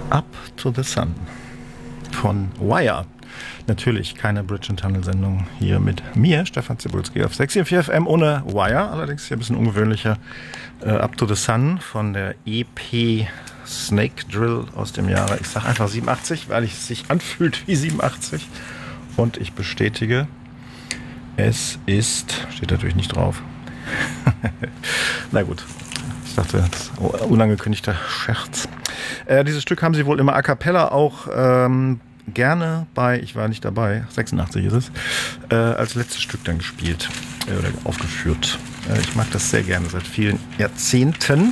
Up to the Sun von Wire. Natürlich keine Bridge and Tunnel Sendung hier mit mir, Stefan Zibulski auf 644 FM ohne Wire. Allerdings hier ein bisschen ungewöhnlicher. Up to the Sun von der EP Snake Drill aus dem Jahre, ich sag einfach 87, weil es sich anfühlt wie 87. Und ich bestätige, es ist, steht natürlich nicht drauf. Na gut, ich dachte, das ist ein unangekündigter Scherz. Dieses Stück haben sie wohl immer a cappella auch gerne bei, ich war nicht dabei, 86 ist es, als letztes Stück dann gespielt oder aufgeführt. Ich mag das sehr gerne, seit vielen Jahrzehnten.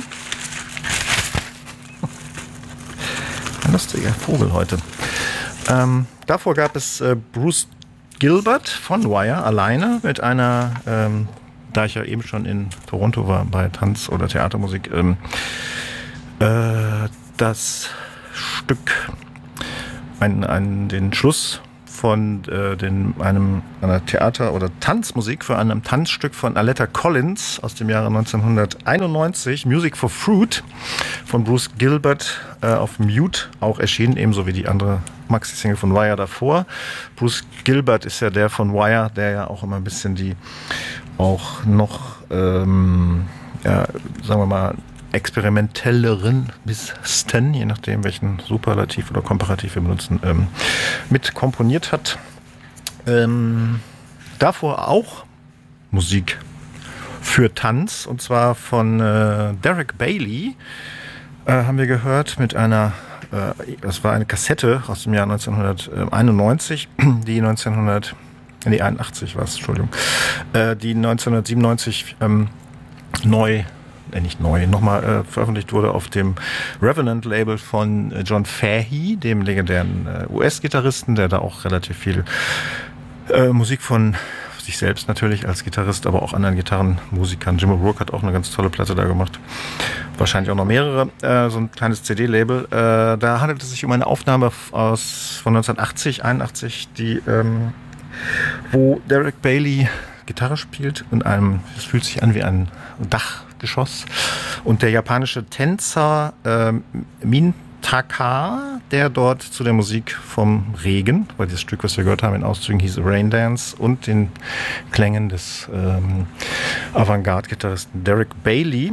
Ein lustiger Vogel heute. Davor gab es Bruce Gilbert von Wire alleine mit einer, da ich ja eben schon in Toronto war bei Tanz- oder Theatermusik, das Stück, den Schluss von einer Theater- oder Tanzmusik für einem Tanzstück von Aletta Collins aus dem Jahre 1991, Music for Fruit von Bruce Gilbert auf Mute, auch erschienen, ebenso wie die andere Maxi-Single von Wire davor. Bruce Gilbert ist ja der von Wire, der ja auch immer ein bisschen die auch noch, sagen wir mal, experimentelleren bis Sten, je nachdem welchen Superlativ oder Komparativ wir benutzen, mit komponiert hat. Davor auch Musik für Tanz, und zwar von Derek Bailey, haben wir gehört mit einer, das war eine Kassette aus dem Jahr 1991, die 81 war es, Entschuldigung, die 1997 nochmal veröffentlicht wurde auf dem Revenant-Label von John Fahey, dem legendären US-Gitarristen, der da auch relativ viel Musik von sich selbst natürlich als Gitarrist, aber auch anderen Gitarrenmusikern. Jim O'Rourke hat auch eine ganz tolle Platte da gemacht. Wahrscheinlich auch noch mehrere. So ein kleines CD-Label. Da handelt es sich um eine Aufnahme von 1980, 81, wo Derek Bailey Gitarre spielt in einem, es fühlt sich an wie ein Dachgeschoss, und der japanische Tänzer Mintaka, der dort zu der Musik vom Regen, weil das Stück, was wir gehört haben in Auszügen, hieß Rain Dance, und den Klängen des Avantgarde-Gitarristen Derek Bailey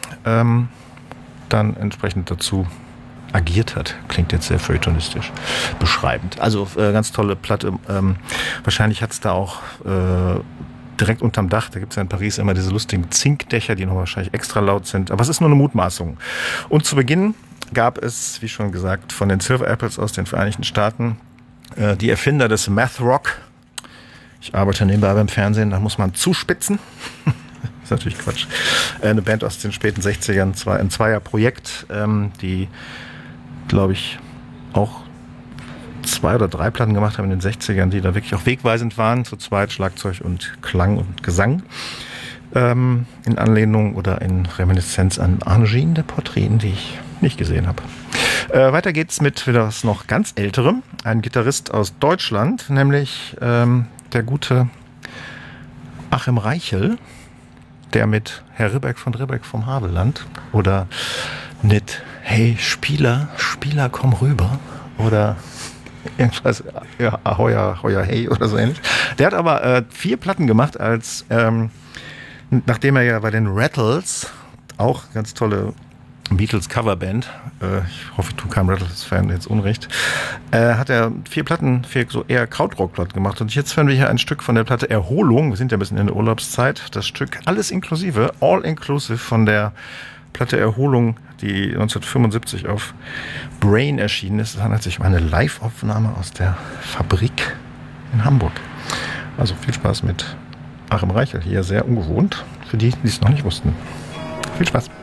dann entsprechend dazu agiert hat. Klingt jetzt sehr feuilletonistisch beschreibend. Also ganz tolle Platte. Wahrscheinlich hat es da auch direkt unterm Dach, da gibt es ja in Paris immer diese lustigen Zinkdächer, die noch wahrscheinlich extra laut sind. Aber es ist nur eine Mutmaßung. Und zu Beginn gab es, wie schon gesagt, von den Silver Apples aus den Vereinigten Staaten die Erfinder des Math Rock. Ich arbeite nebenbei beim Fernsehen, da muss man zuspitzen. Das ist natürlich Quatsch. Eine Band aus den späten 60ern, ein Zweierprojekt, die, glaube ich, auch 2 oder 3 Platten gemacht haben in den 60ern, die da wirklich auch wegweisend waren, zu zweit, Schlagzeug und Klang und Gesang, in Anlehnung oder in Reminiszenz an Arne de Portreten, die ich nicht gesehen habe. Weiter geht's mit wieder was noch ganz Älterem, ein Gitarrist aus Deutschland, nämlich der gute Achim Reichel, der mit Herr Ribbeck von Ribbeck vom Havelland oder mit Hey Spieler, komm rüber oder irgendwas, ja, Ahoya, hey oder so ähnlich. Der hat aber 4 Platten gemacht, als nachdem er ja bei den Rattles, auch ganz tolle Beatles-Coverband, ich hoffe, ich tue keinem Rattles-Fan jetzt Unrecht, hat er 4 Platten, 4 so eher Krautrock-Platten gemacht. Und jetzt hören wir hier ein Stück von der Platte Erholung. Wir sind ja ein bisschen in der Urlaubszeit. Das Stück alles inklusive, all inclusive von der Platte Erholung, die 1975 auf Brain erschienen ist. Es handelt sich um eine Live-Aufnahme aus der Fabrik in Hamburg. Also viel Spaß mit Achim Reichel hier, sehr ungewohnt für die, die es noch nicht wussten. Viel Spaß.